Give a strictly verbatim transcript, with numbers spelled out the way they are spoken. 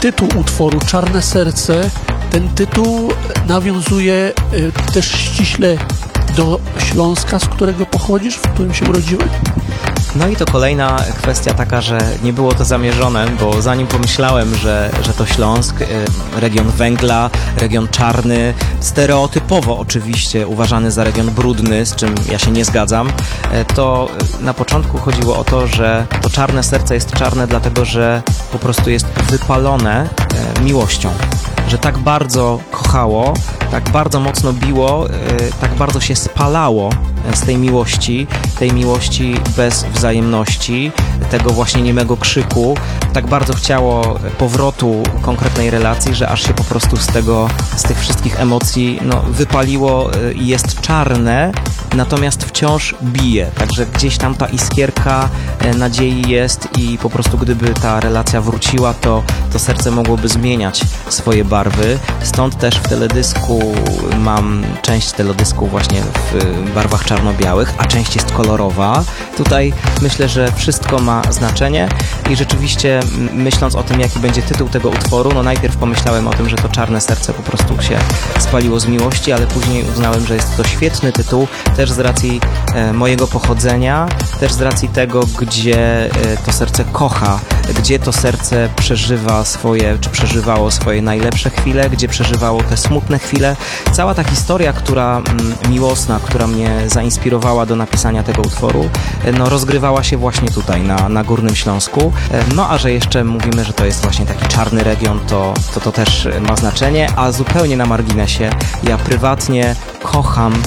tytuł utworu Czarne Serce, ten tytuł nawiązuje też ściśle do Śląska, z którego pochodzisz, w którym się urodziłeś? No i to kolejna kwestia taka, że nie było to zamierzone, bo zanim pomyślałem, że, że to Śląsk, region węgla, region czarny, stereotypowo oczywiście uważany za region brudny, z czym ja się nie zgadzam, to na początku chodziło o to, że to Czarne Serce jest czarne dlatego, że po prostu jest wypalone miłością. Że tak bardzo kochało, tak bardzo mocno biło, tak bardzo się spalało z tej miłości, tej miłości bez wzajemności, tego właśnie niemego krzyku, tak bardzo chciało powrotu konkretnej relacji, że aż się po prostu z tego, z tych wszystkich emocji no, wypaliło i jest czarne, natomiast wciąż bije. Także gdzieś tam ta iskierka nadziei jest i po prostu gdyby ta relacja wróciła, to, to serce mogłoby zmieniać swoje barwy. Stąd też w teledysku mam część teledysku właśnie w barwach czarno-białych, a część jest kolorowa. Tutaj myślę, że wszystko ma znaczenie i rzeczywiście myśląc o tym, jaki będzie tytuł tego utworu, no najpierw pomyślałem o tym, że to Czarne Serce po prostu się spaliło z miłości, ale później uznałem, że jest to świetny tytuł, też z racji e, mojego pochodzenia, też z racji tego, gdzie e, to serce kocha, gdzie to serce przeżywa swoje, czy przeżywało swoje najlepsze chwile, gdzie przeżywało te smutne chwile. Cała ta historia, która mm, miłosna, która mnie zainspirowała do napisania tego utworu, e, no rozgrywała się właśnie tutaj, na, na Górnym Śląsku. E, no a że jeszcze mówimy, że to jest właśnie taki czarny region, to to, to też ma znaczenie, a zupełnie na marginesie, ja prywatnie kocham